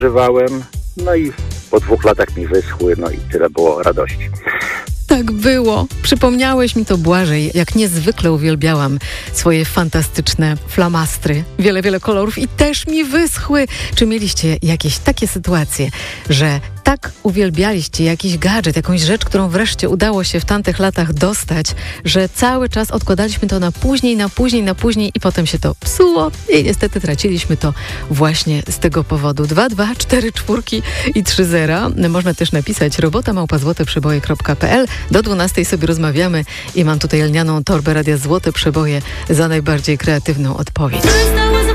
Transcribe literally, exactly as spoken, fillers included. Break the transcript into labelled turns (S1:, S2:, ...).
S1: używałem, no i po dwóch latach mi wyschły, no i tyle było radości.
S2: Tak było. Przypomniałeś mi to, Błażej, jak niezwykle uwielbiałam swoje fantastyczne flamastry. Wiele, wiele kolorów i też mi wyschły. Czy mieliście jakieś takie sytuacje, że tak uwielbialiście jakiś gadżet, jakąś rzecz, którą wreszcie udało się w tamtych latach dostać, że cały czas odkładaliśmy to na później, na później, na później i potem się to psuło i niestety traciliśmy to właśnie z tego powodu. dwa dwa cztery czwórki i trzy zera. Można też napisać robota małpa złote przeboje kropka pe el. Do dwunastej sobie rozmawiamy i mam tutaj lnianą torbę Radia Złote Przeboje za najbardziej kreatywną odpowiedź.